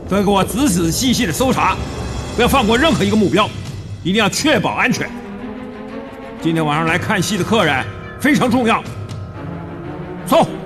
都给我仔仔细细的搜查，不要放过任何一个目标，一定要确保安全。今天晚上来看戏的客人非常重要。走。